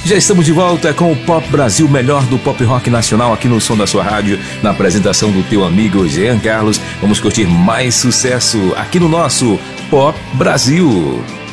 Já estamos de volta com o Pop Brasil, melhor do pop rock nacional, aqui no som da sua rádio, na apresentação do teu amigo Jean Carlos. Vamos curtir mais sucesso aqui no nosso Pop Brasil.